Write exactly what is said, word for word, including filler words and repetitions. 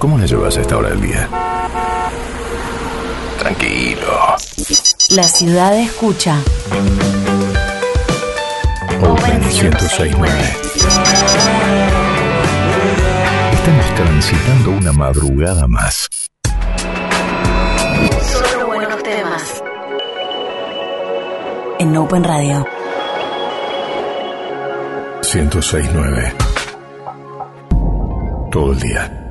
¿Cómo la llevas a esta hora del día? Tranquilo. La ciudad escucha. Open ciento seis punto nueve. Estamos transitando una madrugada más. Solo buenos temas. En Open Radio. ciento seis punto nueve. Todo el día.